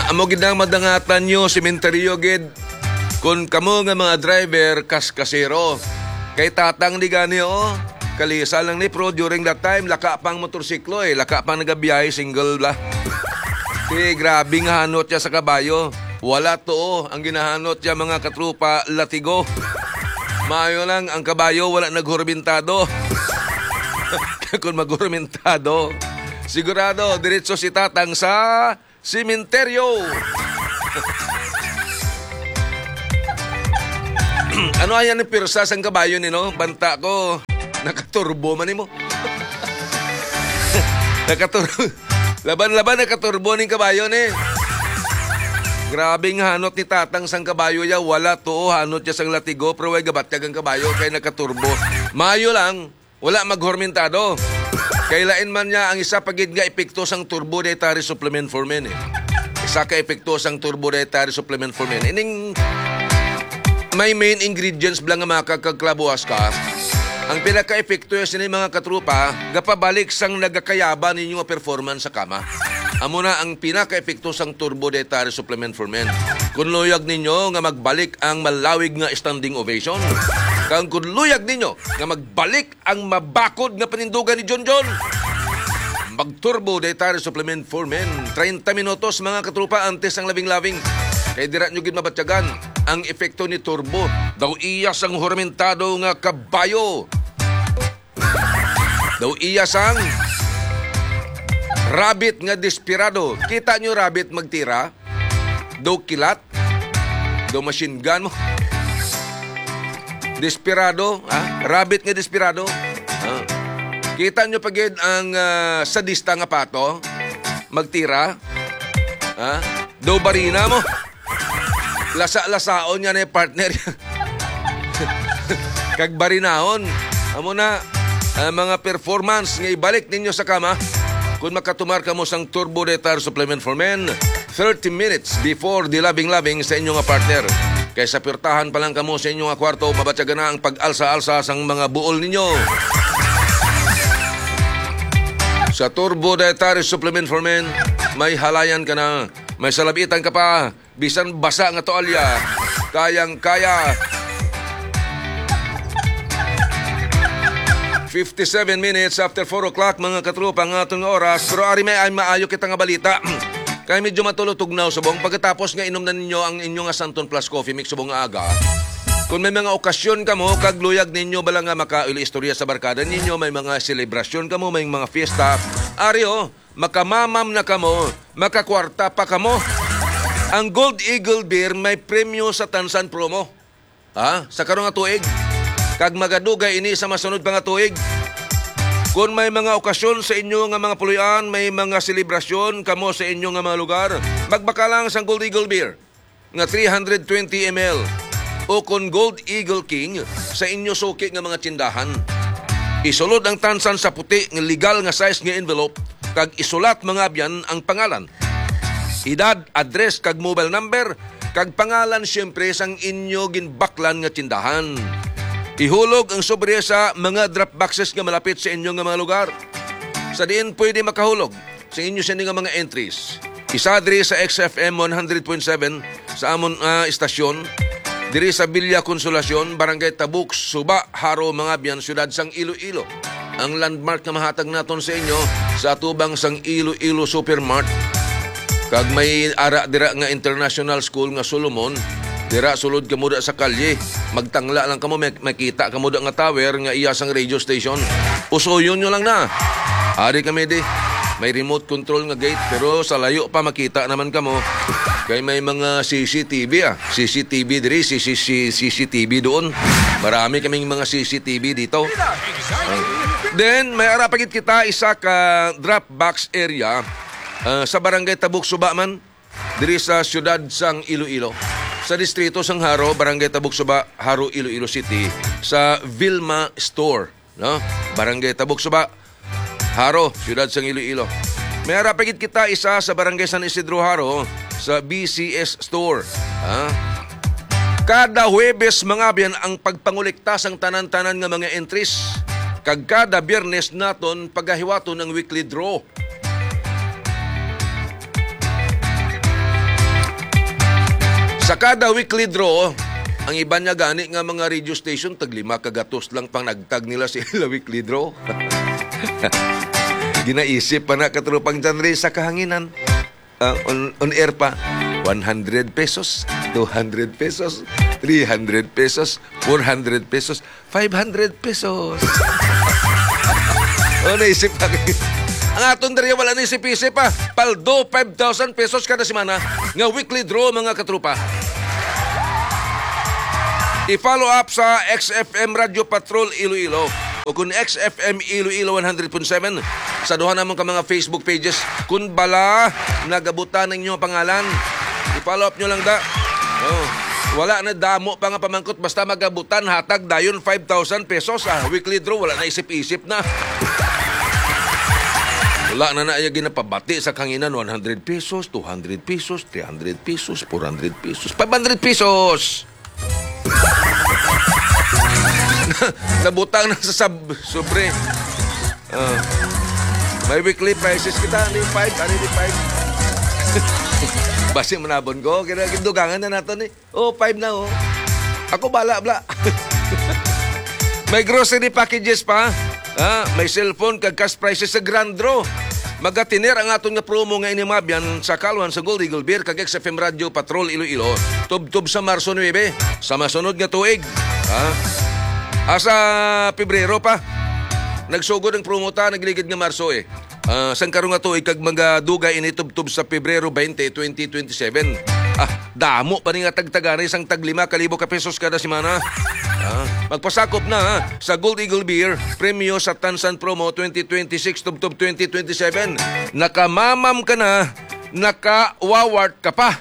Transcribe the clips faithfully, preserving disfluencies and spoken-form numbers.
amo gid ang madangatan nyo, sementeryo gid. Kung kamo nga mga driver, kas-kasero. Kay tatang di gani oh. Kalisa lang ni Pro during that time, laka pang motorsiklo eh. Laka pang nagabiyahe, single la. Kaya grabe nga hanot niya sa kabayo. Wala to oh. Ang ginahanot niya mga katrupa, latigo. Maayo lang, ang kabayo wala naghurmentado. Kung maghurmentado, sigurado, diretso si tatang sa sementeryo. Ano ayan ang pirsa sang kabayo ni no? Banta ko, nakaturbo man mo. Nakaturbo. Laban-laban nakaturbo ning kabayo ni. Grabing hanot ni tatang sang kabayo ya, wala to hanot niya sang latigo, pero way gabat kag ang kabayo kay nakaturbo. Mayo lang, wala maghormentado. Kailain man niya ang isa pagid nga epekto sang turbo dietary supplement for men eh. Isa ka epekto sang turbo dietary supplement for men. Ining may main ingredients blang nga makakagklabuas ka. Ang pinaka-epekto sa mga katrupa, gapabalik sang nagakayaba ninyo nga performance sa kama. Amo na ang pinaka-epekto sang turbo dietary supplement for men. Kung luyag ninyo nga magbalik ang malawig nga standing ovation. Kung luyag ninyo nga magbalik ang mabakod nga panindugan ni John John. Mag-turbo dietary supplement for men. thirty minutos mga katrupa antes ang labing-labing. Kaya dira nyo gid mabatyagan ang epekto ni turbo. Daw iya sang hormentado nga kabayo. Daw iya sang rabbit nga desperado. Kita nyo rabbit magtira? Daw kilat? Daw machine gun mo? Desperado? Ha? Rabbit nga desperado? Ha? Kita nyo pagid ang uh, sadista nga pato? Magtira? Ha? Daw barina mo? Lasa-lasaon niya na yung partner. Kag barinahon. Amo na, uh, mga performance nga ibalik ninyo sa kama. Kung makatumar ka mo sang turbo dietary supplement for men, thirty minutes before the labing-labing sa inyong partner. Kaysa pirtahan pa lang kamo sa inyong kwarto, mabatyagan na ang pag-alsa-alsa sang mga buol ninyo. Sa turbo dietary supplement for men, may halayan ka na. May salabitan ka pa, bisan basa nga toalya, kayang-kaya. fifty-seven minutes after four o'clock, mga katrupa, nga itong oras. Pero ari may ay maayo kita nga balita. Kaya medyo matulog-tugnaw subong. Pagkatapos nga inom na ninyo ang inyong Santon Plus Coffee Mix subong nga aga. Kung may mga okasyon ka mo, kagluyag ninyo bala nga makauli istorya sa barkada ninyo, may mga selebrasyon ka mo, may mga fiesta. Ari oh, makamamam na kamo, makakwarta pa kamo. Ang Gold Eagle Beer may premyo sa Tansan promo. Ha? Sa karong nga tuig. Kag magadugay ini sa masunod pa nga tuig. Kung may mga okasyon sa inyo nga mga puloyan, may mga selebrasyon kamo sa inyo nga mga lugar, magbaka lang sa Gold Eagle Beer nga three hundred twenty milliliters o kung Gold Eagle King sa inyo suki nga mga tindahan. Isulod ang Tansan sa puti nga legal nga size nga envelope kag isulat mga abyan ang pangalan, edad, address kag mobile number kag pangalan siyempre sang inyo ginbaklan nga tindahan. Ihulog ang sobre sa mga drop boxes nga malapit sa inyo nga mga lugar. Sa diin pwede makahulog sa inyo sa nga mga entries. Isa diri sa X F M one hundred point seven sa amon uh, istasyon, diri sa Villa Consolacion, Barangay Tabuk, Suba, Haro, mga biyan, siyudad sang Iloilo. Ang landmark na mahatag naton sa inyo sa atubang sang Iloilo Supermart. Kag may ara dira nga international school nga Solomon, dira sulod kamo da sa kalye. Magtangla lang kamo, makita kamo da nga tower nga iya sang radio station. Usoyon nyo lang na. Ari kami di. May remote control nga gate pero sa layo pa makita naman kamo. Kay may mga C C T V ah. C C T V diri, C C T V doon. Marami kaming mga C C T V dito. Uh, then may ara pagit kita isa ka drop box area uh, sa Barangay Tabuk, Suba man. Diri sa siyudad sang Iloilo. Sa distrito sang Haro, Barangay Tabuk, Suba, Haro, Iloilo City, sa Vilma Store, no? Barangay Tabuk, Suba, Haro, siyudad sang Iloilo. May harapagit kita isa sa Barangay San Isidro, Haro, sa B C S Store. Ha? Kada Huwebes mga biyan ang pagpangulikta sang tanan-tanan nga mga entries. Kag kada Biyernes naton pagahiwaton ng weekly draw. Sa kada weekly draw, ang iba niya gani nga mga radio station, taglima kagatos lang pang nagtag nila sila weekly draw. Ginaisip pa na katrupang genre sa kahanginan. Uh, on, on air pa, one hundred pesos, two hundred pesos, three hundred pesos, four hundred pesos, five hundred pesos. O, naisip pa. Ang aton dariya wala naisip-isip pa. Paldo, five thousand pesos kada semana nga weekly draw mga katrupa. I-follow up sa X F M Radio Patrol Iloilo. O kung X F M Iloilo one hundred point seven, sa duha namang ka mga Facebook pages, kung bala nagabutan ng inyong pangalan, i-follow up nyo lang da. Oh, wala na damo pa nga pamangkot, basta magabutan, hatag dayon five thousand pesos. Ah, weekly draw, wala na isip-isip na. Wala na na yung ginapabati sa kanginan, one hundred pesos, two hundred pesos, three hundred pesos, four hundred pesos, five hundred pesos. Nabutang na sa sub, sobre. Uh, may weekly prices kita. Ano yung five? Ano yung five? Basi manabon ko. Kinagindugangan na natin eh. Oh, five na oh. Ako bala, bla. May grocery packages pa. Ah, may cellphone kag cash prices sa Grand Draw. Magatiner ang aton nga promo nga inimabyan sa Kalwan sa Gold Eagle Beer kag X F M Radio Patrol Iloilo. Tub-tub sa Marso nine sa masunod nga tuig. Ah, asa Pebrero pa. Nagsugod ang promo ta nagligid nga Marso eh. Uh, sang karon nga tuig kag mga dugay ini tub-tub sa Pebrero twenty, twenty twenty-seven. Ah, damo pa ni nga tagtagani sang tag lima kalibo ka pesos kada semana. Ah, magpasakop na ha, sa Gold Eagle Beer Premio sa Tansan Promo twenty twenty-six tub-tub twenty twenty-seven. Nakamamam ka na, naka-wawart ka pa.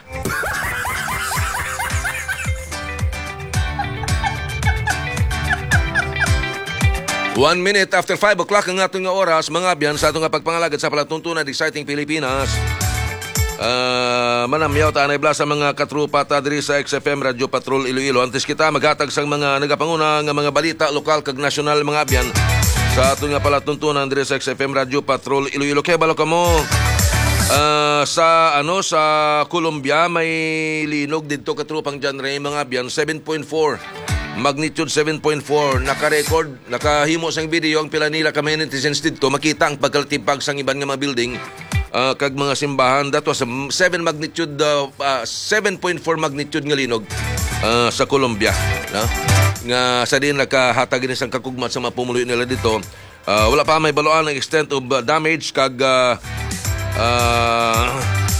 One minute after five o'clock ang atong nga oras, mga abyan, sa atong nga pagpangalagad sa palatuntunan Exciting Pilipinas. Uh, manamyaw ta anay bla sa mga katrupa ta diri sa X F M Radio Patrol Iloilo. Antes kita maghatag sang mga nagapanguna nga mga balita lokal kag nasyonal mga abyan sa atong nga palatuntunan diri sa X F M Radio Patrol Iloilo. Kay balo kamo uh, sa ano sa Colombia may linog didto katrupang genre mga abyan, seven point four. Magnitude seven point four, naka-record, nakahimo sang video ang pila nila ka mga netizens dito, makita ang pagkaltipag sang iban nga mga building uh, kag mga simbahan. That was a seven magnitude uh, uh, seven point four magnitude nga linog uh, sa Colombia, no? Nga sa din nakahatag ni sang kakugmat sa mga pumuloy nila dito. Uh, wala pa may baloan ang extent of uh, damage kag uh, uh,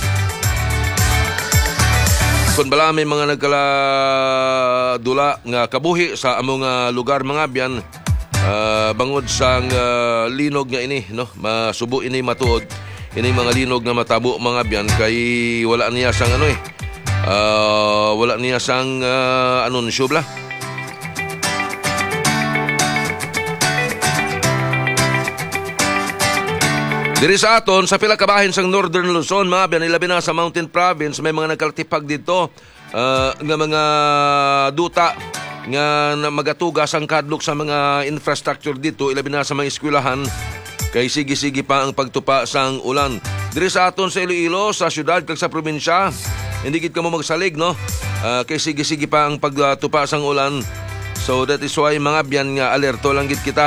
kung bala may mga nagkaladula nga kabuhi sa among uh, lugar mga abyan, uh, bangod sang uh, linog nga ini, no? Masubo ini matuod ini mga linog nga matabo mga abyan kay wala niya sang ano eh. Uh, wala niya sang uh, anunsyo bla. Diri sa aton, sa pila kabahin sang Northern Luzon, mga abyan, ilabi na sa Mountain Province, may mga nagkaltipag dito uh, nga mga duta nga magatugas ang kadlok sa mga infrastructure dito, ilabi na sa mga eskwelahan, kay sige-sige pa ang pagtupa sang ulan. Diri sa aton sa Iloilo, sa syudad kag sa probinsya, hindi gid ka mo magsalig, no? Uh, kay sige-sige pa ang pagtupa sang ulan. So that is why mga abyan nga alerto lang gid kita.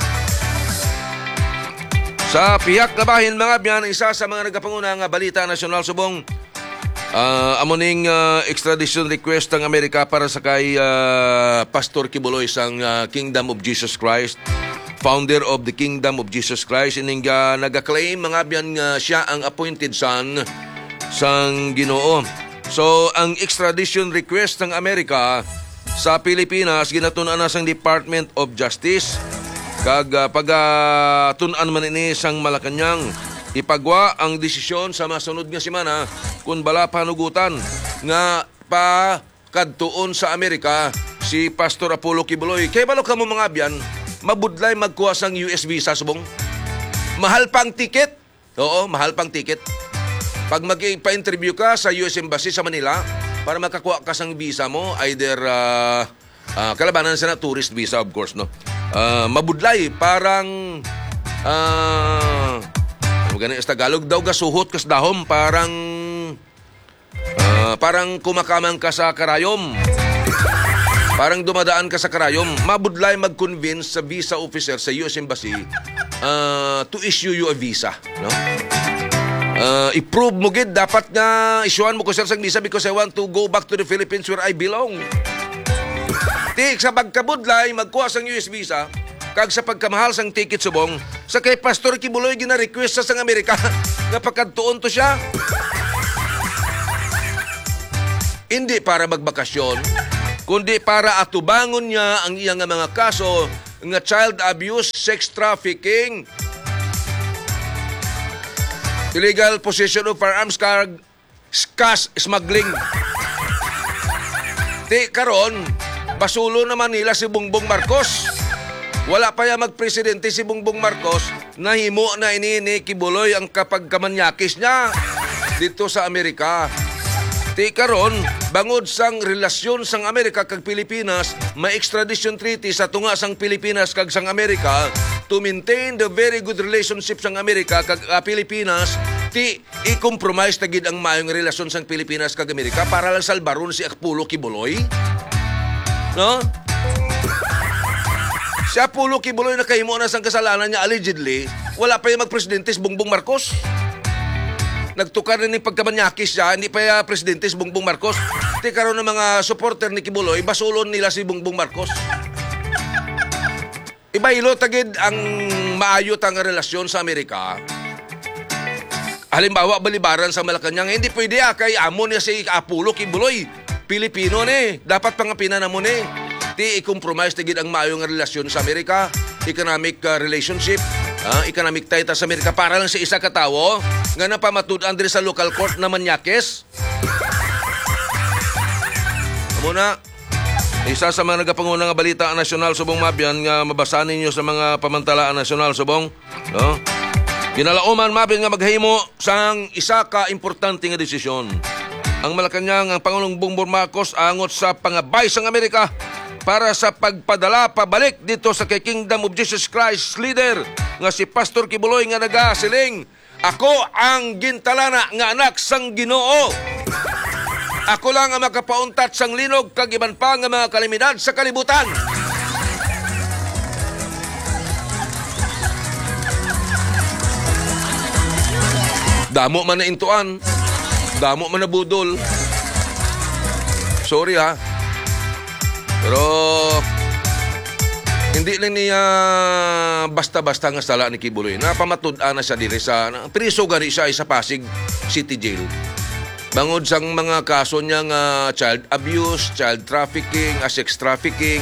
Sa piyak na bahin mga abyan, isa sa mga nagapanguna nga balita nasyonal subong uh, amuning uh, extradition request ng Amerika para sa kay uh, Pastor Kibuloy sang uh, Kingdom of Jesus Christ, founder of the Kingdom of Jesus Christ. Ining uh, nag-claim mga abyan nga uh, siya ang appointed son sang Ginoo. So ang extradition request ng Amerika sa Pilipinas ginatun-an na sang Department of Justice. Kag uh, pag-tunan man ini sang Malacañang, ipagwa ang desisyon sa masunod nga semana kung bala panugutan nga pa kadtuon sa Amerika si Pastor Apollo Kibuloy. Kay balo kamo mga abyan, mabudlay magkuha sang U S visa subong. Mahal pang ticket. Oo, mahal pang ticket. Pag magpa-interview ka sa U S Embassy sa Manila para makakuha ka sang visa mo, either uh, uh, kalabanan sa na tourist visa of course, no? Uh, mabudlay parang uh, ano gani sa Tagalog daw gasuhot kas dahom parang uh, Ah, parang kumakamang ka sa karayom. Parang dumadaan ka sa karayom. Mabudlay mag-convince sa visa officer sa U S Embassy uh, to issue you a visa. No? Uh, i-prove mo gid, dapat nga isyuhan mo ko sir sang visa because I want to go back to the Philippines where I belong. Tik, sa pagkabudlay, magkuha sang U S visa, kag sa pagkamahal sang ticket subong, sa kay Pastor Kibuloy gina-request sa sang Amerika nga pagkadtuon to siya. Hindi para magbakasyon, kundi para atubangon niya ang iyang mga kaso nga child abuse, sex trafficking, illegal possession of firearms, cash smuggling. Di karon, basulo naman nila si Bongbong Marcos. Wala pa ya magpresidente si Bongbong Marcos, nahimo na ini ni Kibuloy ang kapagkamanyakis niya dito sa Amerika. Di karon, bangod sang relasyon sang Amerika kag Pilipinas, may extradition treaty sa tunga sang Pilipinas kag sang Amerika to maintain the very good relationship sang Amerika kag uh, Pilipinas. Ti i-compromise tagid ang maayong relasyon sang Pilipinas kag Amerika para lang salbaron si Apollo Kibuloy. No? Si Apollo Kibuloy na kahimo na sang kasalanan niya allegedly, wala pa yung magpresidente si Bongbong Marcos. Nagtukar rin yung pagkamanyakis siya, hindi pa yung presidente si Bongbong Marcos. Di karoon ng mga supporter ni Kibuloy, basulon nila si Bongbong Marcos. Ibaylo tagid ang maayot ang relasyon sa Amerika. Halimbawa, balibaran sa Malacanang, hindi pwede ah, kay amo niya si Apollo Kibuloy. Pilipino ni, dapat pangapinan na mo ni. Di i-compromise tagid ang maayong relasyon sa Amerika, economic uh, relationship, uh, economic ties sa Amerika para lang sa isa katawo nga napamatud-an diri sa local court na manyakes. Amo na, isa sa mga nagapangunang balita nasyonal subong mabyan nga mabasahan ninyo sa mga pamantalaan nasyonal subong, no? Kinalauman mabyan nga maghimo sang isa ka importante nga desisyon. Ang Malacanang, ang Pangulong Bongbong Marcos angot sa pangabay sang Amerika para sa pagpadala pabalik dito sa kay Kingdom of Jesus Christ leader nga si Pastor Kibuloy nga nagasiling, ako ang gintalana nga anak sang Ginoo. Ako lang ang makapauntat sang linog kag iban pa nga mga kalamidad sa kalibutan. Damo man na intuan, damo man na budol. Sorry ha. Pero hindi lang niya basta-basta nga sala ni Kibuloy. Napamatud-an na siya diri sa priso gani siya sa Pasig City Jail. Bangod sang mga kaso niya nga child abuse, child trafficking, uh, sex trafficking,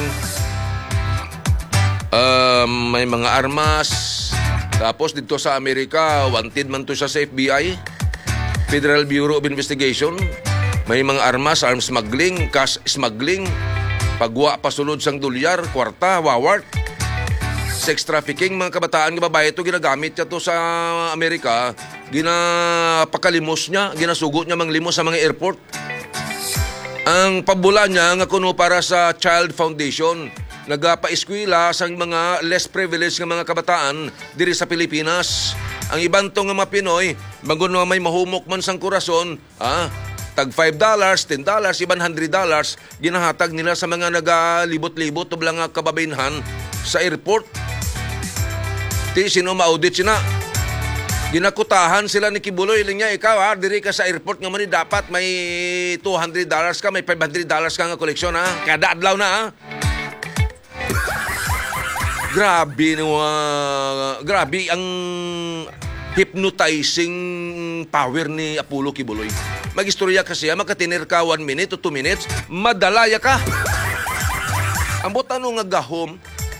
um, may mga armas. Tapos dito sa Amerika, wanted man to siya sa F B I, Federal Bureau of Investigation. May mga armas, arms smuggling, cash smuggling, pagwa pasulod sang dolyar, kwarta, wawart, sex trafficking, mga kabataan ng babae ito ginagamit niya to sa Amerika. Ginapakalimos niya, ginasugot niya manglimos sa mga airport. Ang pabula niya nga kuno para sa Child Foundation, nagapa-eskwela sang mga less privileged nga mga kabataan diri sa Pilipinas. Ang ibang to nga mga Pinoy, magun nga may mahumok man sang kurason, ah, tag five dollars, ten dollars, one hundred dollars, ginahatag nila sa mga nagalibot-libot o lang kababainhan sa airport. Ti sino ma-audit sina? Ginakutahan sila ni Kibuloy lang niya, ikaw ha, diri ka sa airport nga mani dapat may two hundred dollars ka, may five hundred dollars ka nga koleksyon ha, kada adlaw na ha. Grabe no, uh, grabe ang hypnotizing power ni Apollo Kibuloy. Mag-istorya kasi, makatinir ka one minute o two minutes, madalaya ka. Ambot ano nga gahom?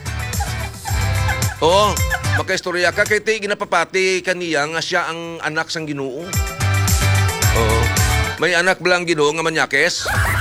Oo, maka-istorya ka, kaya tayo ginapapati kaniya nga siya ang anak sang Ginoo. Oo, may anak belang Ginoo nga manyakes.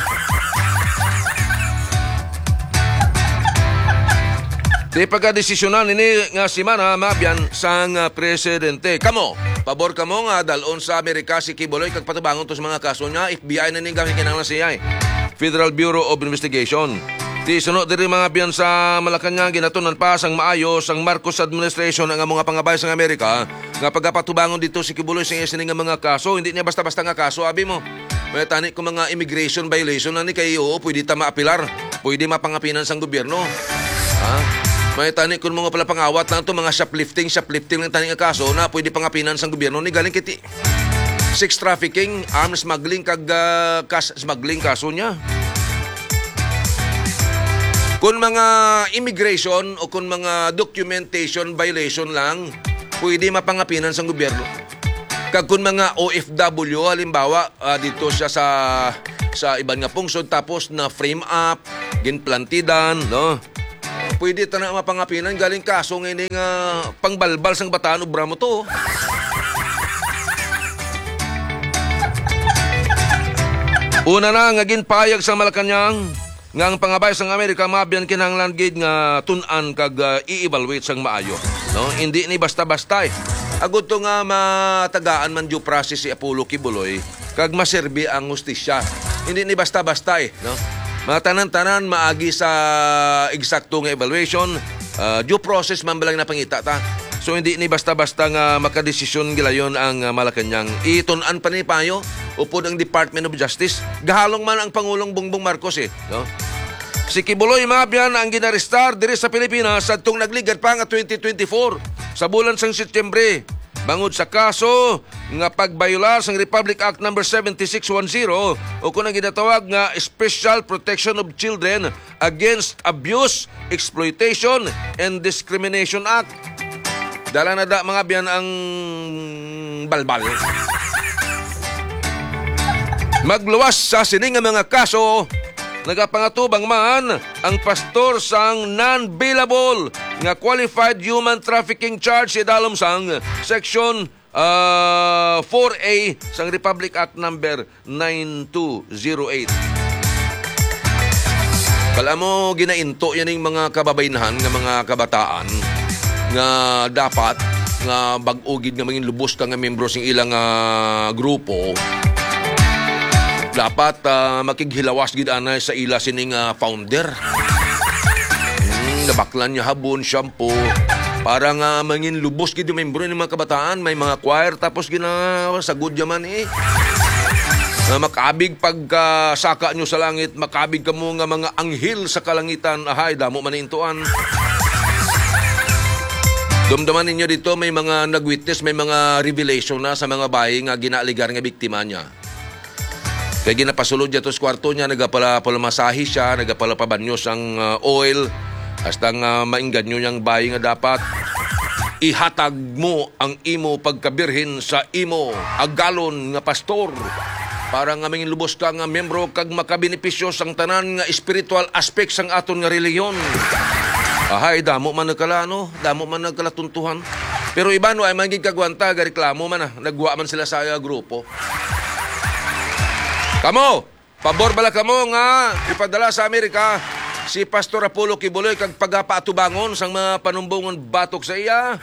Di pagka-desisyonan ini nga si Mana mabyan sang uh, presidente. Kamo, pabor kamo nga dalon sa Amerika si Kibuloy kag patubangon to sa mga kaso niya. F B I na ning gamit kinahanglan siya. Federal Bureau of Investigation. Di sunod diri mga biyan sa Malacanang ginatunan pa sang maayos ang Marcos administration ang mga pangabay sang Amerika nga pagapatubangon dito si Kibuloy sa isining nga mga kaso. Hindi niya basta-basta nga kaso abi mo. May tani kung mga immigration violation na ni kayo, pwede ta maapilar, pwede mapangapinan sang gobyerno. Ha? May tani kung mga pala pangawat lang to, mga shoplifting, shoplifting lang tani nga kaso na pwede pangapinan sang gobyerno ni galing kiti. Sex trafficking, arms smuggling, kag uh, kas smuggling kaso niya. Kung mga immigration o kung mga documentation violation lang, pwede mapangapinan sang gobyerno. Kag kung mga O F W, halimbawa, uh, dito siya sa sa ibang nga pungsod, tapos na frame up, ginplantidan, no? Pwede ta na mapangapinan, galing kaso ngayon nga uh, pangbalbal sang bataan, obra mo to. Una na, nga ginpayag sa Malacanang, nga ang pangabay sang Amerika, mabyan kinahanglan gid nga tun-an kag uh, i-evaluate sang maayo. No? Hindi ni basta-basta eh. Agud to nga matagaan man due process si Apollo Kibuloy kag maserbi ang hustisya. Hindi ni basta-basta eh, no? Matanan-tanan maagi sa eksakto nga evaluation, uh, due process man balang napangita ta. So hindi ni basta-basta nga makadesisyon gilayon ang uh, Malacanang. Itun-an pa ni payo upod ang Department of Justice. Gahalong man ang Pangulong Bongbong Marcos eh, no? Si Kibuloy mabyan ang ginarestar diri sa Pilipinas adtong nagligad pa nga twenty twenty-four sa bulan sang Setyembre. Bangod sa kaso nga pagbayular sang Republic Act number seventy-six ten o kung ang ginatawag nga Special Protection of Children Against Abuse, Exploitation, and Discrimination Act. Dala na da mga biyan ang balbal. Magluwas sa sining nga mga kaso, nagapangatubang man ang pastor sang non-bailable nga qualified human trafficking charge si dalom sang section uh, four A sang Republic Act number nine two zero eight. Kala mo ginainto yan yung mga kababainahan nga mga kabataan nga dapat nga bag-ugid nga mangin lubos ka nga membro sing ilang uh, grupo. Dapat uh, makighilawas gid anay sa ila sining uh, founder. Hmm, nabaklan niya habon, shampoo. Para nga mangin lubos gid yung membro ng mga kabataan. May mga choir tapos gina sagod yaman eh. Uh, makabig pagka saka nyo sa langit, makabig ka mo nga mga anghel sa kalangitan. Ahay, damo man intuan. Dumdaman ninyo dito may mga nag-witness, may mga revelation na sa mga bayi nga ginaligar nga biktima niya. Kaya ginapasulod niya to sa kwarto niya, nagapala masahe siya, nagapala pabanyos ang uh, oil, hasta nga uh, mainggan nyo niyang bayi nga dapat ihatag mo ang imo pagkabirhin sa imo agalon nga pastor para nga mangin lubos ka nga membro kag makabenepisyo sang tanan nga spiritual aspect sang aton nga reliyon. Ahay, damo man nagkala, no? Damo man nagkala tuntuhan. Pero iba no, ay magiging kagwanta, reklamo man ah. Nagwa man sila sa uh, grupo. Kamo, pabor bala kamo nga ipadala sa Amerika si Pastor Apollo Kibuloy kag pagapatubangon sang mga panumbongon batok sa iya.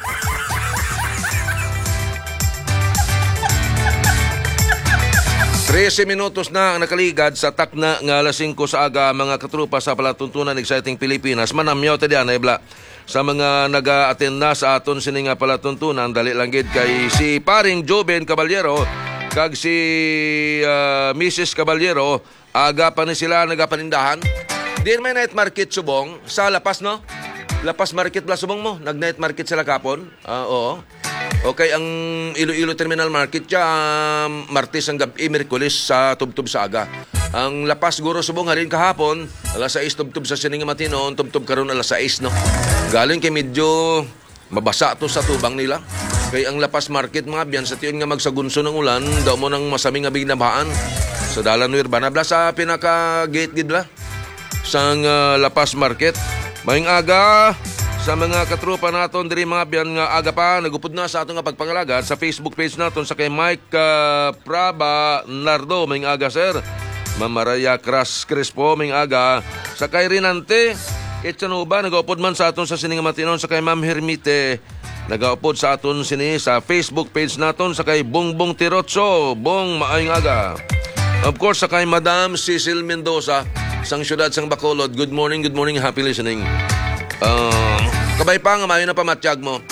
trese minutos na ang nakaligad sa takna nga alas singko sa aga mga katrupa sa palatuntunan Exciting Pilipinas. Manamyaw ta diyan ibla sa mga naga-attend na sa aton sini nga palatuntunan, dali lang gid kay si paring Joben Caballero kag si uh, Missus Caballero, aga pa ni sila nagapanindahan. Di may night market subong sa Lapas, no? Lapas Market bla subong mo. Nag-night market sila kapon. Uh, oo. Okay, ang Iloilo Terminal Market siya, um, Martes ang gabi, Merkulis sa tubtub sa aga. Ang Lapas Guro subong halin kahapon, alas sais tubtub sa sining matinoon, tubtub karon alas sais, no? Galing kay medyo mabasa to sa tubang nila. Kay ang Lapas Market mga biyan sa tiyon nga magsagunso ng ulan, daw mo ng masaming nga bignabahan sa dalan Nurbana bla sa pinaka-gate gid bla sang uh, Lapas Market. Maing aga sa mga katropa naton diri mga biyan nga aga pa nagupod na sa aton nga pagpangalagad sa Facebook page naton sa kay Mike uh, Praba Nardo, maing aga sir. Ma'am Maria Cras Crespo, maing aga sa kay Rinante Etsanuba, nagaupod man sa aton sa sining matinon sa kay Ma'am Hermite, nagaupod sa aton sini sa Facebook page naton sa kay Bongbong Tirotso, Bong maayong aga. Of course sa kay Madam Cecil Mendoza sang syudad sang Bacolod. Good morning, good morning, happy listening. Uh, kabay pa nga mayo na pamatiyag mo.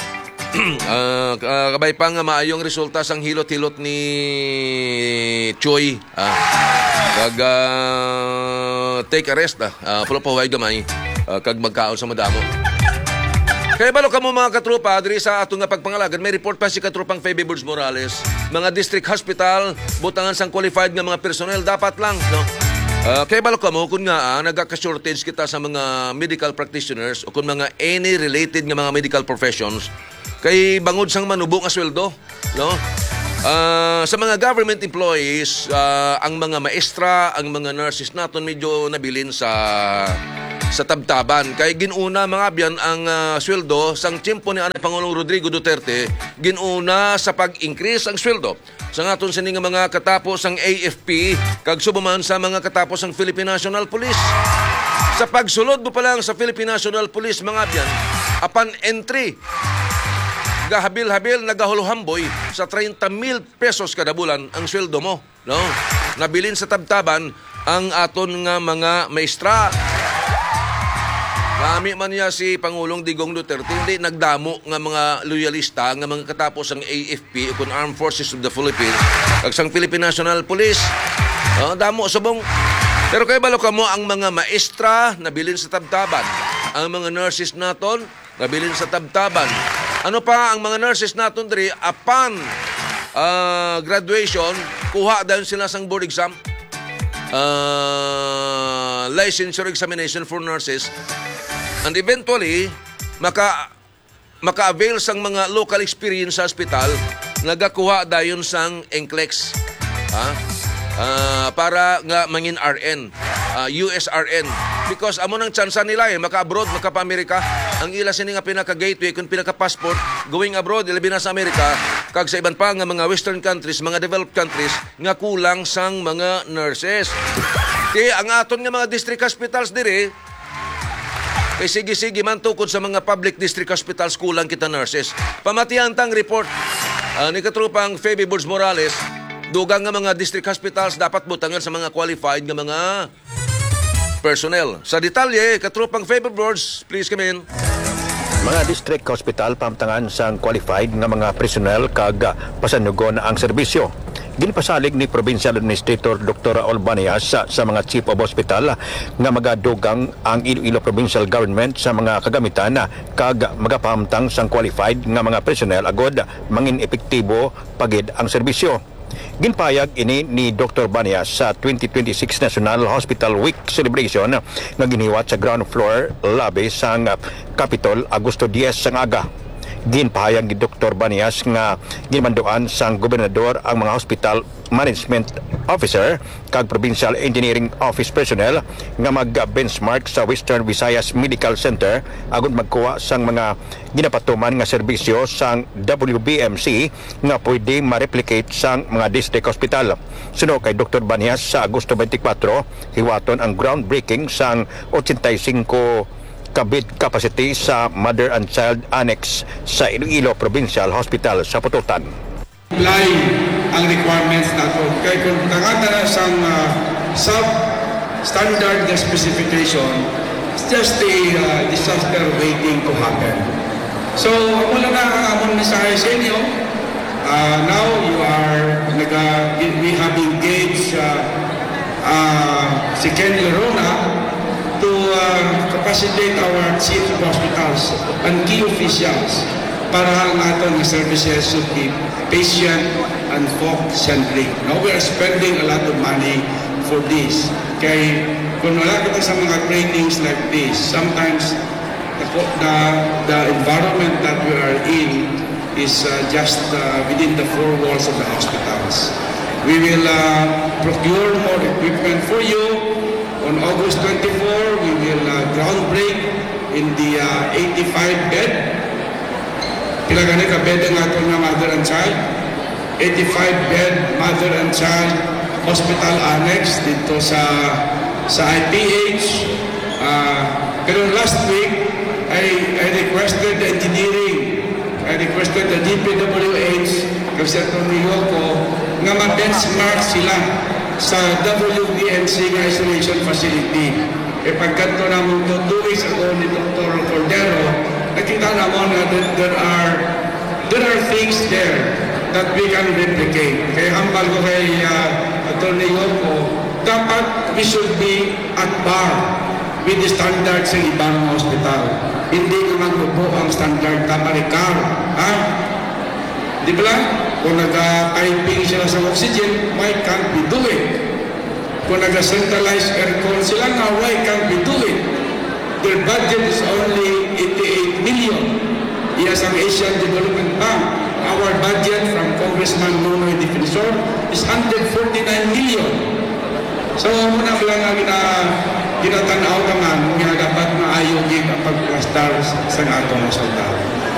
uh, kabay pa nga maayong resulta sang hilot-hilot ni Choi. Ah, kag uh, take a rest ah. Uh, pulo pa huwag gamay. Uh, kag magkaon sa madamo. Kaya balo ka mo mga katrupa, diri sa atong nga pagpangalagan, may report pa si katrupang Feby Burz Morales. Mga district hospital, butangan sang qualified nga mga personnel, dapat lang, no? Uh, kaya balo ka mo, kung nga ah, nagka-shortage kita sa mga medical practitioners o kung mga any related nga mga medical professions, kay bangod sang manubo nga sweldo, no? Uh, sa mga government employees, uh, ang mga maestra, ang mga nurses naton medyo nabilin sa sa tabtaban. Kay ginuna mga biyan ang uh, sweldo sang tiyempo ni Anay Pangulong Rodrigo Duterte, ginuna sa pag-increase ang sweldo. Sa ngaton sini nga mga katapos ang A F P, kag subuman sa mga katapos ang Philippine National Police. Sa pagsulod mo pa lang sa Philippine National Police mga biyan, upon entry, gahabil-habil nagahuluhamboy sa thirty mil pesos kada bulan ang sweldo mo, no? Nabilin sa tabtaban ang aton nga mga maestra. Kami man niya si Pangulong Digong Duterte, hindi nagdamo nga mga loyalista nga mga katapos ang A F P o Armed Forces of the Philippines kag sang Philippine National Police. Oh, damo subong. Pero kay balo ka mo ang mga maestra nabilin sa tabtaban, ang mga nurses naton nabilin sa tabtaban. Ano pa ang mga nurses naton diri upon uh, graduation, kuha dahil sila sang board exam, uh, licensure examination for nurses. And eventually, maka maka-avail sang mga local experience sa hospital, nagakuha dayon sang N C L E X. Ha? Uh, para nga mangin R N, uh, U S R N. Because amo nang tsansa nila eh, maka-abroad, maka-pa-Amerika. Ang ila sini nga pinaka-gateway, kung pinaka-passport, going abroad, ilabi na sa Amerika, kag sa iban pa nga mga western countries, mga developed countries, nga kulang sang mga nurses. Kaya ang aton nga mga district hospitals diri, kay sige-sige man tukod sa mga public district hospitals, kulang kita nurses. Pamatihan tang report uh, ni katrupang Feby Burz Morales, dugang nga mga district hospitals dapat butangan sa mga qualified nga mga personnel. Sa detalye, katrupang Feby Burz, please come in. Mga district hospital pamtangan sang qualified nga mga personnel kag pasanugon ang serbisyo. Ginpasalig ni Provincial Administrator Doctor Raul Banias sa, sa mga chief of hospital nga magadugang ang Iloilo Provincial Government sa mga kagamitan kag magapamtang sang qualified nga mga personnel agod mangin epektibo pagid ang serbisyo. Ginpayag ini ni Doctor Banias sa twenty twenty-six National Hospital Week Celebration nga giniwat sa ground floor lobby sang Capitol Agosto ten sang aga. Ginpahayag ni Doctor Banias nga ginmanduan sang gobernador ang mga hospital management officer kag provincial engineering office personnel nga mag-benchmark sa Western Visayas Medical Center agud magkuha sang mga ginapatuman nga serbisyo sang W B M C nga pwede ma-replicate sang mga district hospital. Suno kay Doctor Banias sa Agosto twenty-four, hiwaton ang groundbreaking sang eighty-five kabid capacity sa Mother and Child Annex sa Iloilo Provincial Hospital sa Pututan. Apply ang requirements nato. Kaya kung nakata na sang uh, sub-standard na specification, it's just a uh, disaster waiting to happen. So, wala na ang amon mensahe sa inyo. Uh, now, you are, naga, we have engaged uh, uh, si Ken Lerona to uh, capacitate our chief hospitals and key officials para ang atong services should be patient and folk-centric. Now, we are spending a lot of money for this. Kaya kung wala kita sa mga trainings like this, sometimes the, the, the environment that we are in is uh, just uh, within the four walls of the hospitals. We will uh, procure more equipment for you. On August twenty-fourth, we will uh, groundbreak in the uh, eighty-five bed. Pila gani ka bed ang ato nga mother and child? eighty-five bed mother and child hospital annex dito sa sa I P H. Uh, pero last week, I, I requested the engineering, I requested the D P W H, kasi itong Niyoko, nga ma-benchmark sila sa W B M C nga isolation facility. E pagkanto na mo two weeks ago ni Doctor Cordero, nakita na mo na that there are there are things there that we can replicate. Kaya hambal ko kay uh, Atty. Yoko, dapat we should be at par with the standards ng ibang hospital. Hindi ka magbubo ang standard na parikar. Ha? Di ba lang? Kung nag-typing sila sa oxygen, why can't we do it? Kung nag-centralized aircon sila nga, why can't we do it? Their budget is only eighty-eight million. Yes, ang Asian Development Bank, our budget from Congressman Nonoy Defensor is one hundred forty-nine million. So, muna ko lang ang gina, ginatanaw naman nga dapat maayogin ang pagplastar sa atong soldado.